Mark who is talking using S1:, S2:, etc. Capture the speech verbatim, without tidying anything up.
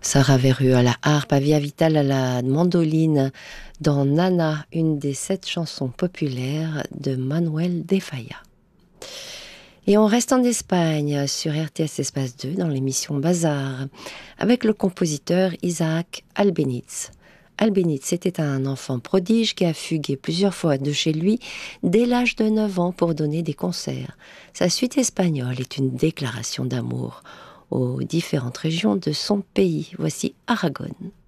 S1: Sarah Verru à la harpe, Avia Vital à la mandoline, dans Nana, une des sept chansons populaires de Manuel de Falla. Et on reste en Espagne, sur R T S Espace deux, dans l'émission Bazar, avec le compositeur Isaac Albéniz. Albéniz était un enfant prodige qui a fugué plusieurs fois de chez lui dès l'âge de neuf ans pour donner des concerts. Sa suite espagnole est une déclaration d'amour aux différentes régions de son pays. Voici Aragon.